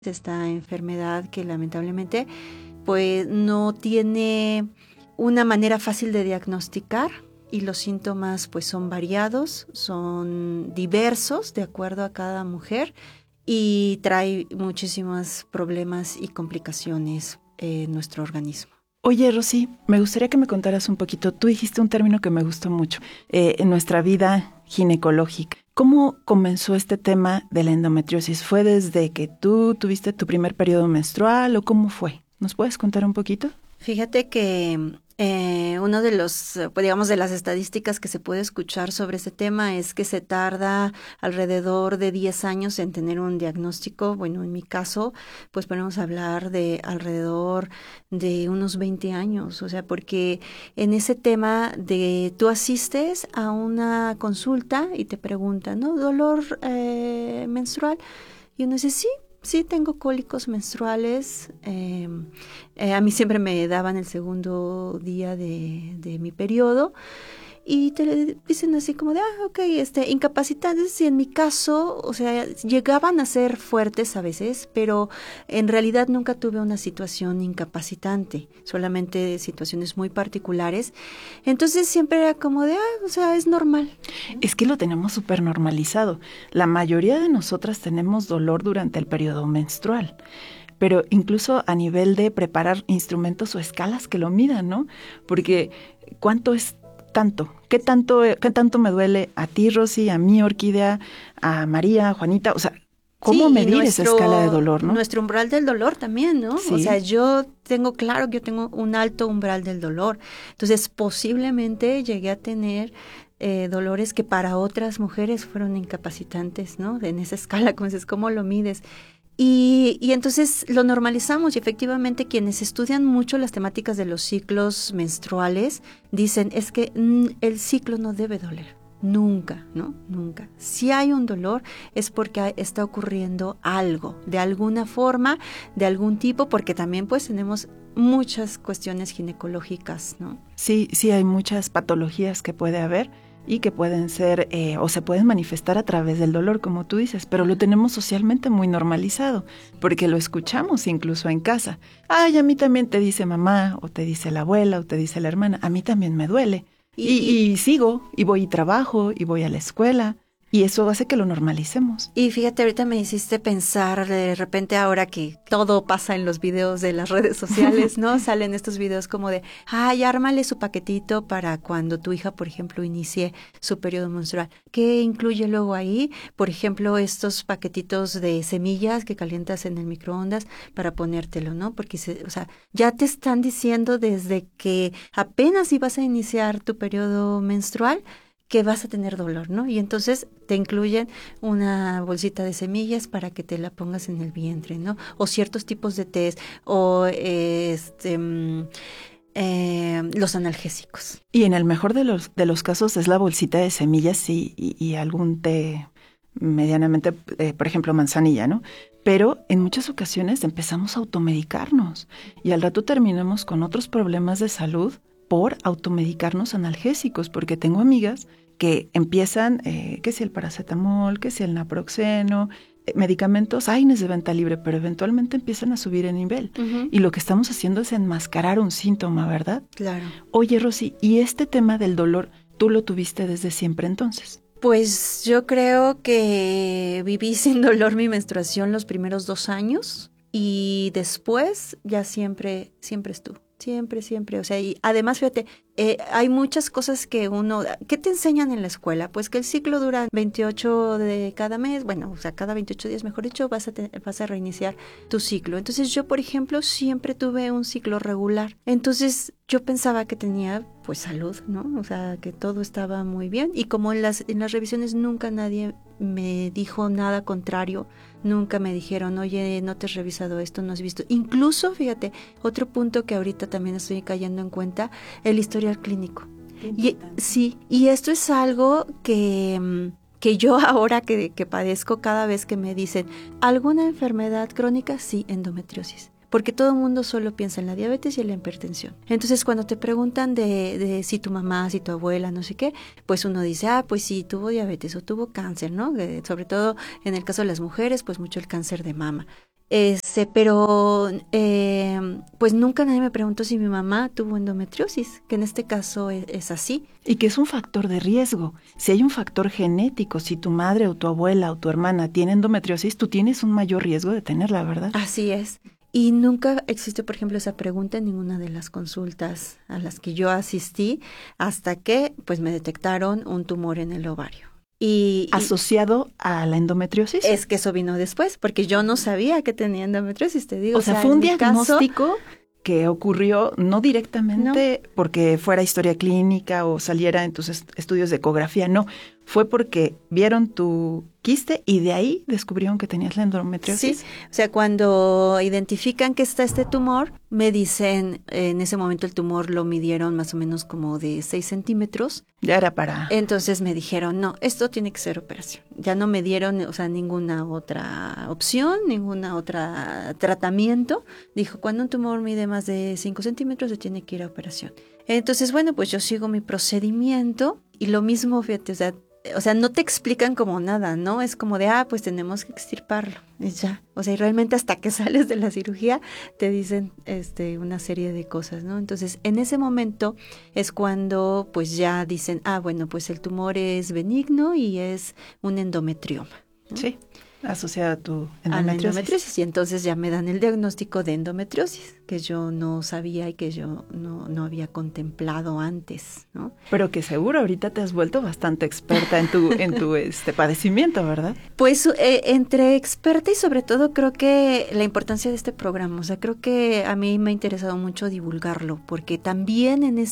esta enfermedad que lamentablemente pues no tiene una manera fácil de diagnosticar y los síntomas pues son variados, son diversos de acuerdo a cada mujer y trae muchísimos problemas y complicaciones en nuestro organismo. Oye, Rosy, me gustaría que me contaras un poquito. Tú dijiste un término que me gustó mucho, en nuestra vida ginecológica. ¿Cómo comenzó este tema de la endometriosis? ¿Fue desde que tú tuviste tu primer periodo menstrual o cómo fue? ¿Nos puedes contar un poquito? Fíjate que uno de los, pues, digamos, de las estadísticas que se puede escuchar sobre este tema es que se tarda alrededor de 10 años en tener un diagnóstico. Bueno, en mi caso, pues podemos hablar de alrededor de unos 20 años, o sea, porque en ese tema de tú asistes a una consulta y te preguntan, ¿no? ¿Dolor menstrual? Y uno dice, sí, tengo cólicos menstruales. A mí siempre me daban el segundo día de mi periodo y te dicen así como de, ok, incapacitantes. Y en mi caso, o sea, llegaban a ser fuertes a veces, pero en realidad nunca tuve una situación incapacitante, solamente situaciones muy particulares. Entonces siempre era como de, o sea, es normal. Es que lo tenemos súper normalizado. La mayoría de nosotras tenemos dolor durante el periodo menstrual, pero incluso a nivel de preparar instrumentos o escalas que lo midan, ¿no? Porque ¿cuánto es tanto? ¿Qué tanto me duele a ti, Rosy, a mí, Orquídea, a María, a Juanita? O sea, ¿cómo medir esa escala de dolor, no? Nuestro umbral del dolor también, ¿no? Sí. O sea, yo tengo claro que yo tengo un alto umbral del dolor. Entonces, posiblemente llegué a tener dolores que para otras mujeres fueron incapacitantes, ¿no? En esa escala, como dices, ¿cómo lo mides? Y entonces lo normalizamos y efectivamente quienes estudian mucho las temáticas de los ciclos menstruales dicen es que el ciclo no debe doler. Nunca, ¿no? Nunca. Si hay un dolor es porque está ocurriendo algo, de alguna forma, de algún tipo, porque también pues tenemos muchas cuestiones ginecológicas, ¿no? Sí, hay muchas patologías que puede haber y que pueden ser o se pueden manifestar a través del dolor, como tú dices, pero lo tenemos socialmente muy normalizado, porque lo escuchamos incluso en casa. Ay, a mí también te dice mamá, o te dice la abuela, o te dice la hermana, a mí también me duele. Y sigo, y voy y trabajo, y voy a la escuela, y eso hace que lo normalicemos. Y fíjate, ahorita me hiciste pensar de repente ahora que todo pasa en los videos de las redes sociales, ¿no? Salen estos videos como de, ay, ármale su paquetito para cuando tu hija, por ejemplo, inicie su periodo menstrual. ¿Qué incluye luego ahí? Por ejemplo, estos paquetitos de semillas que calientas en el microondas para ponértelo, ¿no? Porque, o sea, ya te están diciendo desde que apenas ibas a iniciar tu periodo menstrual que vas a tener dolor, ¿no? Y entonces te incluyen una bolsita de semillas para que te la pongas en el vientre, ¿no? O ciertos tipos de tés, o los analgésicos. Y en el mejor de los casos es la bolsita de semillas y algún té medianamente, por ejemplo, manzanilla, ¿no? Pero en muchas ocasiones empezamos a automedicarnos y al rato terminamos con otros problemas de salud por automedicarnos analgésicos, porque tengo amigas que empiezan, que si el paracetamol, que si el naproxeno, medicamentos, AINES de venta libre, pero eventualmente empiezan a subir en nivel. Uh-huh. Y lo que estamos haciendo es enmascarar un síntoma, ¿verdad? Claro. Oye, Rosy, ¿y este tema del dolor, tú lo tuviste desde siempre entonces? Pues yo creo que viví sin dolor mi menstruación los primeros 2 años y después ya siempre estuvo. Siempre. O sea, y además, fíjate, hay muchas cosas que ¿qué te enseñan en la escuela? Pues que el ciclo dura 28 de cada mes, bueno, o sea, cada 28 días, mejor dicho, vas a reiniciar tu ciclo. Entonces, yo, por ejemplo, siempre tuve un ciclo regular. Entonces, yo pensaba que tenía, pues, salud, ¿no? O sea, que todo estaba muy bien. Y como en las revisiones nunca nadie me dijo nada contrario, nunca me dijeron, oye, no te has revisado esto, no has visto. Incluso, fíjate, otro punto que ahorita también estoy cayendo en cuenta, el historial clínico. Y esto es algo que yo ahora que padezco cada vez que me dicen, ¿alguna enfermedad crónica? Sí, endometriosis. Porque todo el mundo solo piensa en la diabetes y en la hipertensión. Entonces, cuando te preguntan de si tu mamá, si tu abuela, no sé qué, pues uno dice, pues sí, tuvo diabetes o tuvo cáncer, ¿no? Sobre todo en el caso de las mujeres, pues mucho el cáncer de mama. Pero pues nunca nadie me preguntó si mi mamá tuvo endometriosis, que en este caso es así. Y que es un factor de riesgo. Si hay un factor genético, si tu madre o tu abuela o tu hermana tiene endometriosis, tú tienes un mayor riesgo de tenerla, ¿verdad? Así es. Y nunca existe, por ejemplo, esa pregunta en ninguna de las consultas a las que yo asistí, hasta que pues me detectaron un tumor en el ovario. ¿Asociado a la endometriosis? Es que eso vino después, porque yo no sabía que tenía endometriosis, te digo. O sea, fue un diagnóstico que ocurrió no directamente porque fuera historia clínica o saliera en tus estudios de ecografía, no. Fue porque vieron tu quiste y de ahí descubrieron que tenías la endometriosis. Sí, o sea, cuando identifican que está este tumor, me dicen, en ese momento el tumor lo midieron más o menos como de 6 centímetros. Ya era para... Entonces me dijeron, no, esto tiene que ser operación. Ya no me dieron, o sea, ninguna otra opción, ninguna otra tratamiento. Dijo, cuando un tumor mide más de 5 centímetros, se tiene que ir a operación. Entonces, bueno, pues yo sigo mi procedimiento y lo mismo, fíjate, o sea, no te explican como nada, ¿no? Es como de, pues tenemos que extirparlo y ya. O sea, y realmente hasta que sales de la cirugía te dicen una serie de cosas, ¿no? Entonces, en ese momento es cuando pues ya dicen, bueno, pues el tumor es benigno y es un endometrioma, ¿no? Sí, asociado a tu endometriosis. A la endometriosis. Y entonces ya me dan el diagnóstico de endometriosis, que yo no sabía y que yo no había contemplado antes, ¿no? Pero que seguro ahorita te has vuelto bastante experta en tu padecimiento, ¿verdad? Pues entre experta y sobre todo creo que la importancia de este programa, o sea, creo que a mí me ha interesado mucho divulgarlo, porque también en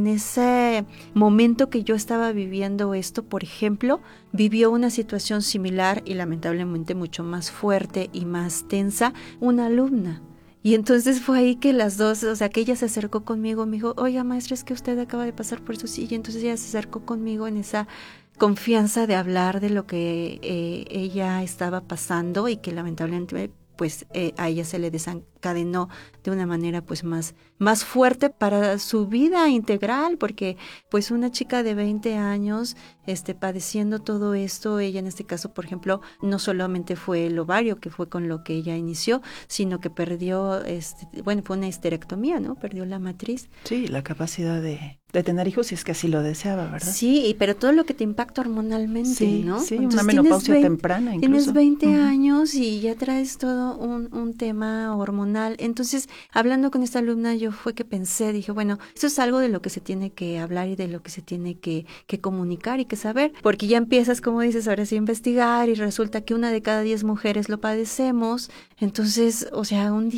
ese momento que yo estaba viviendo esto, por ejemplo, vivió una situación similar y lamentablemente mucho más fuerte y más tensa una alumna. Y entonces fue ahí que las dos, o sea, que ella se acercó conmigo, me dijo, oiga maestra, es que usted acaba de pasar por eso, sí, y entonces ella se acercó conmigo en esa confianza de hablar de lo que ella estaba pasando y que lamentablemente pues a ella se le desencadenó de una manera pues más fuerte para su vida integral, porque pues una chica de 20 años padeciendo todo esto, ella en este caso, por ejemplo, no solamente fue el ovario, que fue con lo que ella inició, sino que perdió, fue una histerectomía, ¿no? Perdió la matriz. Sí, la capacidad de tener hijos si es que así lo deseaba, ¿verdad? Sí, pero todo lo que te impacta hormonalmente, sí, ¿no? Sí, entonces, una menopausia temprana incluso. Tienes 20 años y ya traes todo un tema hormonal. Entonces, hablando con esta alumna, yo fue que pensé, dije, bueno, eso es algo de lo que se tiene que hablar y de lo que se tiene que comunicar y que saber, porque ya empiezas, como dices, ahora sí a investigar y resulta que 1 de cada 10 mujeres lo padecemos. Entonces, o sea, un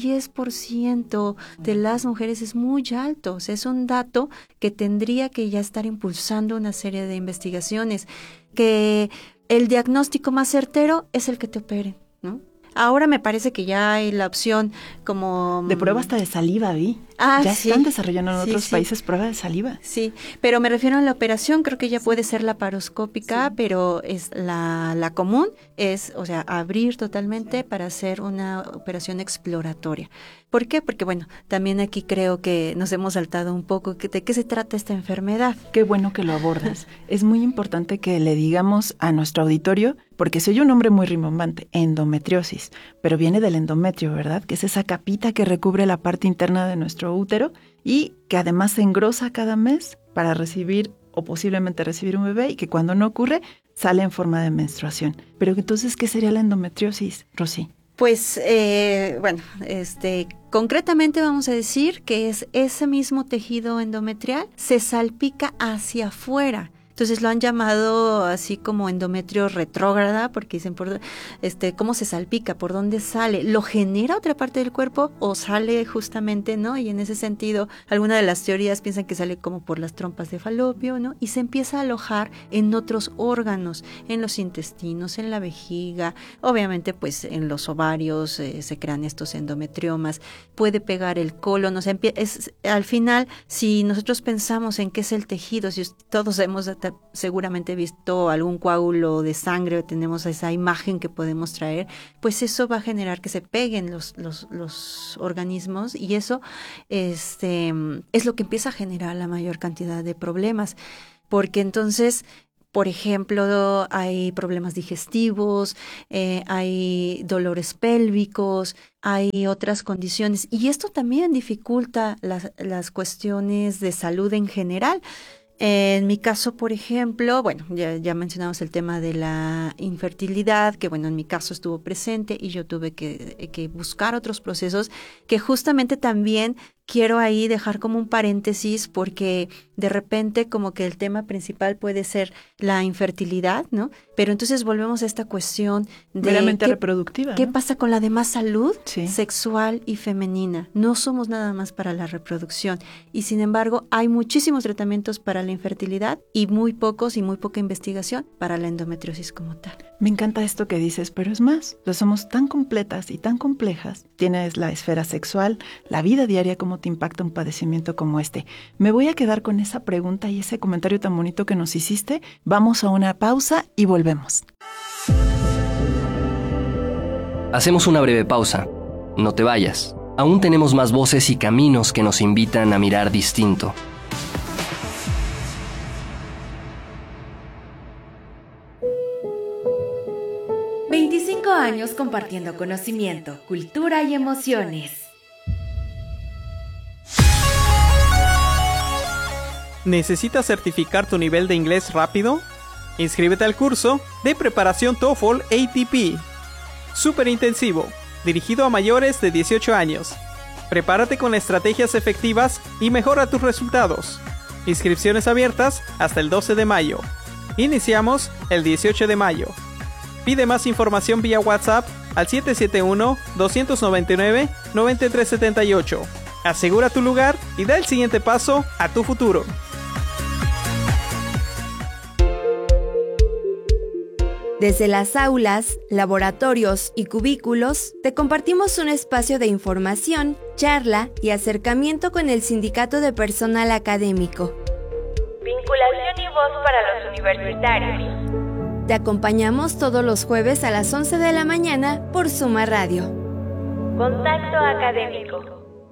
10% de las mujeres es muy alto, o sea, es un dato que tendría que ya estar impulsando una serie de investigaciones, que el diagnóstico más certero es el que te operen, ¿no? Ahora me parece que ya hay la opción como... De prueba hasta de saliva, vi. Ya sí, están desarrollando en otros países prueba de saliva. Sí, pero me refiero a la operación, creo que ya puede ser laparoscópica, pero es la común es, o sea, abrir totalmente para hacer una operación exploratoria. ¿Por qué? Porque, bueno, también aquí creo que nos hemos saltado un poco de qué se trata esta enfermedad. Qué bueno que lo abordas. Es muy importante que le digamos a nuestro auditorio, porque soy un nombre muy rimbombante, endometriosis, pero viene del endometrio, ¿verdad? Que es esa capita que recubre la parte interna de nuestro útero y que además se engrosa cada mes para recibir o posiblemente recibir un bebé y que cuando no ocurre sale en forma de menstruación. Pero entonces, ¿qué sería la endometriosis, Rosy? Pues, concretamente vamos a decir que es ese mismo tejido endometrial se salpica hacia afuera. Entonces lo han llamado así como endometrio retrógrada, porque dicen cómo se salpica, por dónde sale, lo genera otra parte del cuerpo o sale justamente, ¿no? Y en ese sentido, algunas de las teorías piensan que sale como por las trompas de falopio, ¿no? Y se empieza a alojar en otros órganos, en los intestinos, en la vejiga, obviamente pues en los ovarios se crean estos endometriomas, puede pegar el colon, o sea, al final, si nosotros pensamos en qué es el tejido, si todos hemos seguramente visto algún coágulo de sangre o tenemos esa imagen que podemos traer, pues eso va a generar que se peguen los organismos y eso es lo que empieza a generar la mayor cantidad de problemas, porque entonces Por ejemplo, hay problemas digestivos, hay dolores pélvicos, hay otras condiciones. Y esto también dificulta las cuestiones de salud en general. En mi caso, por ejemplo, bueno, ya mencionamos el tema de la infertilidad, que bueno, en mi caso estuvo presente y yo tuve que buscar otros procesos que justamente también quiero ahí dejar como un paréntesis porque de repente como que el tema principal puede ser la infertilidad, ¿no? Pero entonces volvemos a esta cuestión de meramente reproductiva, ¿qué ¿no? pasa con la demás salud Sí. sexual y femenina? No somos nada más para la reproducción y sin embargo hay muchísimos tratamientos para la infertilidad y muy poca investigación para la endometriosis como tal. Me encanta esto que dices, pero es más, somos tan completas y tan complejas. Tienes la esfera sexual, la vida diaria, cómo te impacta un padecimiento como este. Me voy a quedar con esa pregunta y ese comentario tan bonito que nos hiciste. Vamos a una pausa y volvemos. Hacemos una breve pausa. No te vayas. Aún tenemos más voces y caminos que nos invitan a mirar distinto. Años compartiendo conocimiento, cultura y emociones. ¿Necesitas certificar tu nivel de inglés rápido? Inscríbete al curso de preparación TOEFL ATP. Súper intensivo, dirigido a mayores de 18 años. Prepárate con estrategias efectivas y mejora tus resultados. Inscripciones abiertas hasta el 12 de mayo. Iniciamos el 18 de mayo. Pide más información vía WhatsApp al 771-299-9378. Asegura tu lugar y da el siguiente paso a tu futuro. Desde las aulas, laboratorios y cubículos, te compartimos un espacio de información, charla y acercamiento con el Sindicato de Personal Académico. Vinculación y voz para los universitarios. Te acompañamos todos los jueves a las 11 de la mañana por Suma Radio. Contacto académico.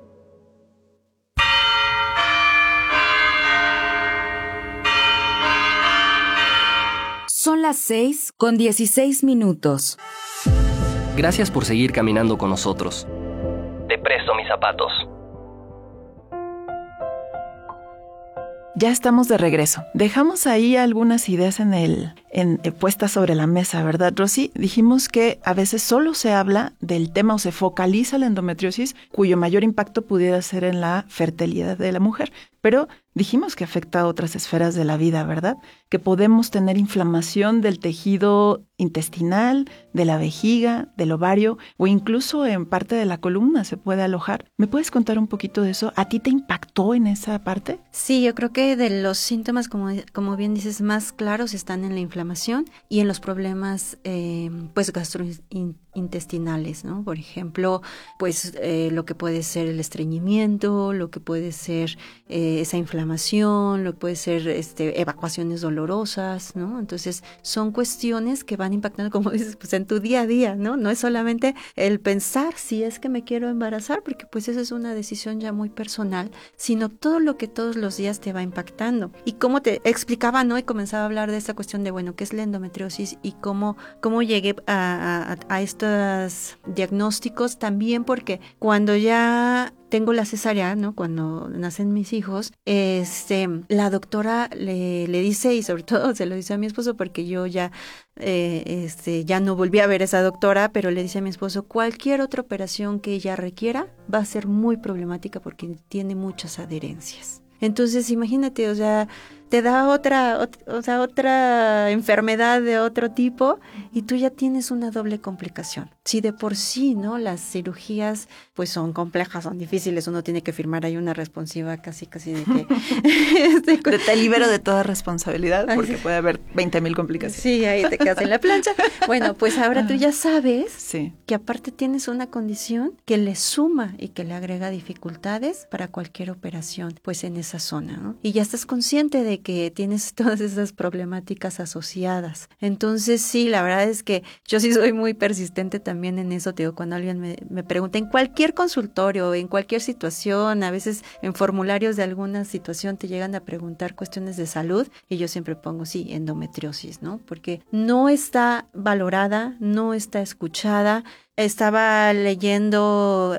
Son las 6:16. Gracias por seguir caminando con nosotros. Te presto mis zapatos. Ya estamos de regreso. Dejamos ahí algunas ideas puestas sobre la mesa, ¿verdad, Rosy? Dijimos que a veces solo se habla del tema o se focaliza la endometriosis, cuyo mayor impacto pudiera ser en la fertilidad de la mujer. Pero dijimos que afecta a otras esferas de la vida, ¿verdad? Que podemos tener inflamación del tejido intestinal, de la vejiga, del ovario o incluso en parte de la columna se puede alojar. ¿Me puedes contar un poquito de eso? ¿A ti te impactó en esa parte? Sí, yo creo que de los síntomas, como bien dices, más claros están en la inflamación y en los problemas pues gastrointestinales, ¿no? Por ejemplo, pues lo que puede ser el estreñimiento, lo que puede ser esa inflamación, lo que puede ser evacuaciones dolorosas, ¿no? Entonces son cuestiones que van impactando, como dices, pues en tu día a día, ¿no? No es solamente el pensar si es que me quiero embarazar, porque pues esa es una decisión ya muy personal, sino todo lo que todos los días te va impactando. Y como te explicaba, ¿no? Y comenzaba a hablar de esta cuestión de, bueno, ¿qué es la endometriosis y cómo llegué a estos diagnósticos? También porque cuando ya tengo la cesárea, ¿no? Cuando nacen mis hijos, la doctora le dice, y sobre todo se lo dice a mi esposo, porque yo ya no volví a ver a esa doctora, pero le dice a mi esposo, cualquier otra operación que ella requiera va a ser muy problemática porque tiene muchas adherencias. Entonces, imagínate, o sea, te da otra enfermedad de otro tipo y tú ya tienes una doble complicación. Si de por sí, ¿no? Las cirugías pues son complejas, son difíciles, uno tiene que firmar ahí una responsiva casi de que... Te libero de toda responsabilidad porque puede haber 20,000 complicaciones. Sí, ahí te quedas en la plancha. Bueno, pues ahora tú ya sabes sí, que aparte tienes una condición que le suma y que le agrega dificultades para cualquier operación pues en esa zona, ¿no? Y ya estás consciente de de que tienes todas esas problemáticas asociadas. Entonces sí, la verdad es que yo sí soy muy persistente también en eso, te digo, cuando alguien me pregunta en cualquier consultorio, en cualquier situación, a veces en formularios de alguna situación te llegan a preguntar cuestiones de salud y yo siempre pongo sí, endometriosis, ¿no? Porque no está valorada, no está escuchada. Estaba leyendo